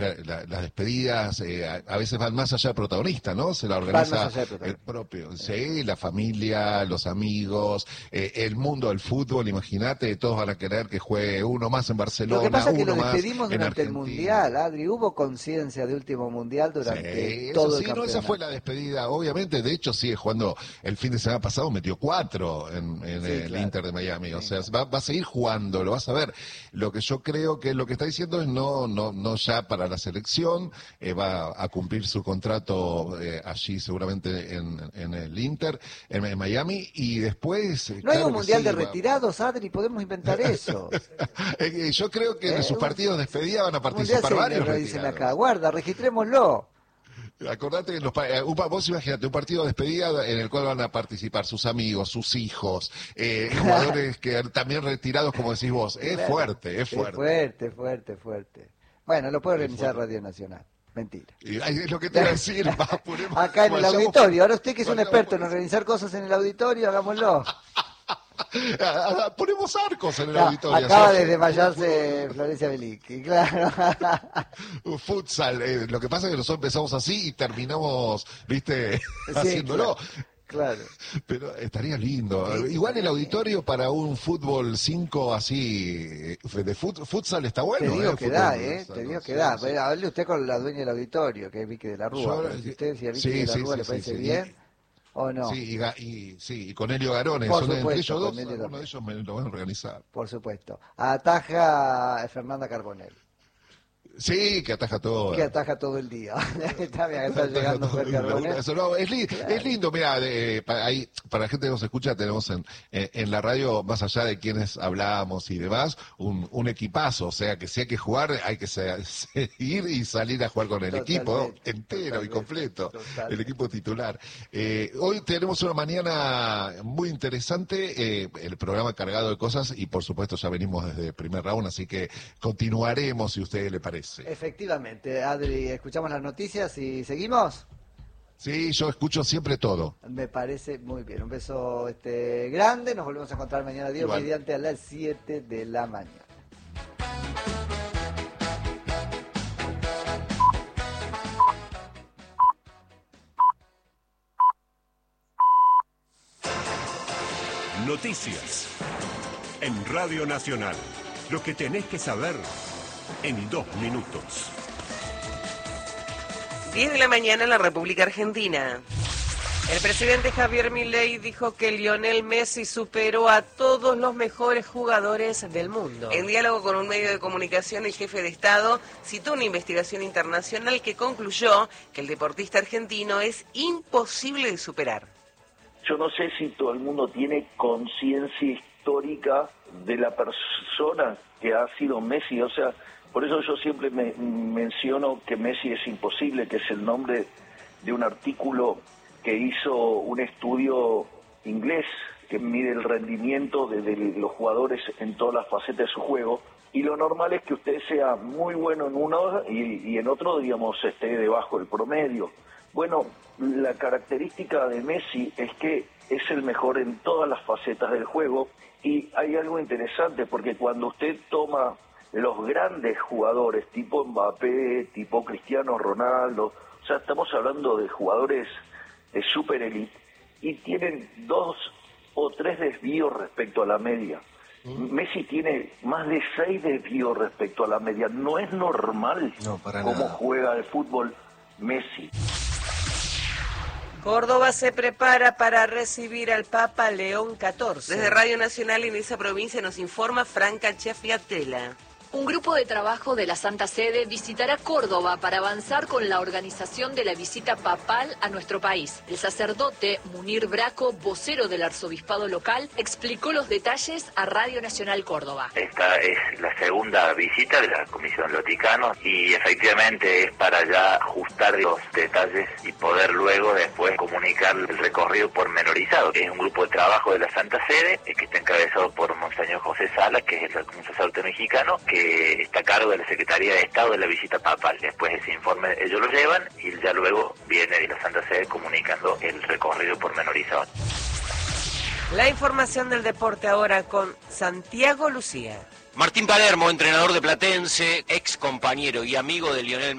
las despedidas a veces van más allá del protagonista, ¿no? Se la organiza el propio, sí, la familia, los amigos, el mundo del fútbol, imagínate, todos van a querer que juegue uno más en Barcelona, lo que pasa es que uno lo más despedimos en durante el Argentina. Mundial, Adri, hubo conciencia de último Mundial durante todo el campeonato. Esa fue la despedida, obviamente, de hecho sigue jugando, el fin de semana pasado metió 4 en el Inter de Miami, o sea, va a seguir jugando, lo vas a ver. Lo que yo creo que lo que está diciendo es no ya para la selección, va a cumplir su contrato allí seguramente en el Inter, en Miami, y después... No hay un mundial de retirados, Adri, podemos inventar eso. Yo creo que en sus partidos de despedida van a participar varios retirados. Dicen acá, guarda, registrémoslo. Acordate que vos imagínate un partido de despedida en el cual van a participar sus amigos, sus hijos, jugadores que también retirados, como decís vos. Es fuerte. Fuerte. Bueno, lo puede organizar Radio Nacional. Mentira. Es lo que te iba a decir. Acá en el auditorio. Ahora usted que es un experto en organizar cosas en el auditorio, hagámoslo. Ponemos arcos en el auditorio. Acaba de desmayarse Florencia Belicki, claro. Futsal, lo que pasa es que nosotros empezamos así y terminamos, viste, haciéndolo. Claro. Pero estaría lindo. Igual el auditorio para un fútbol 5 así, de futsal está bueno. Te digo que da, te digo que da. Hable usted con la dueña del auditorio, que es Vicky de la Rúa. Si usted, si a Vicky de la Rúa le parece bien... ¿O no? Sí, y con Elio Garones, entre ellos dos, uno de ellos me lo van a organizar. Por supuesto. Ataja Fernanda Carbonell. Sí, que ataja todo. Que ataja todo el día. Está llegando Fer Carbonell. Es lindo, mira, para la gente que nos escucha, tenemos en la radio, más allá de quienes hablamos y demás, un equipazo. O sea, que si hay que jugar, hay que seguir y salir a jugar con el equipo entero y completo. El equipo titular. Hoy tenemos una mañana muy interesante, el programa cargado de cosas y por supuesto ya venimos desde el primer round, así que continuaremos si a usted le parece. Efectivamente, Adri, escuchamos las noticias y seguimos. Sí, yo escucho siempre todo. Me parece muy bien. Un beso grande. Nos volvemos a encontrar mañana, Dios mediante, a las 7 de la mañana. Noticias en Radio Nacional. Lo que tenés que saber en 2 minutos. 10 de la mañana en la República Argentina. El presidente Javier Milei dijo que Lionel Messi superó a todos los mejores jugadores del mundo. En diálogo con un medio de comunicación, el jefe de Estado citó una investigación internacional que concluyó que el deportista argentino es imposible de superar. Yo no sé si todo el mundo tiene conciencia histórica de la persona que ha sido Messi, o sea, por eso yo siempre menciono que Messi es imposible, que es el nombre de un artículo que hizo un estudio inglés que mide el rendimiento de los jugadores en todas las facetas de su juego, y lo normal es que usted sea muy bueno en uno y en otro, digamos, esté debajo del promedio. Bueno, la característica de Messi es que es el mejor en todas las facetas del juego, y hay algo interesante porque cuando usted toma los grandes jugadores tipo Mbappé, tipo Cristiano Ronaldo, o sea, estamos hablando de jugadores de super elite y tienen 2 o 3 desvíos respecto a la media. Messi tiene más de 6 desvíos respecto a la media. No es normal cómo juega el fútbol Messi. Córdoba se prepara para recibir al Papa León XIV. Desde Radio Nacional en esa provincia nos informa Franca Chiafiatela. Un grupo de trabajo de la Santa Sede visitará Córdoba para avanzar con la organización de la visita papal a nuestro país. El sacerdote Munir Braco, vocero del arzobispado local, explicó los detalles a Radio Nacional Córdoba. Esta es la segunda visita de la Comisión Vaticano y efectivamente es para ya ajustar los detalles y poder luego después comunicar el recorrido pormenorizado. Es un grupo de trabajo de la Santa Sede que está encabezado por Monseñor José Sala, que es un sacerdote mexicano, que está a cargo de la Secretaría de Estado de la visita papal. Después ese informe ellos lo llevan y ya luego viene de la Santa Sede comunicando el recorrido pormenorizado. La información del deporte ahora con Santiago Lucía. Martín Palermo, entrenador de Platense, ex compañero y amigo de Lionel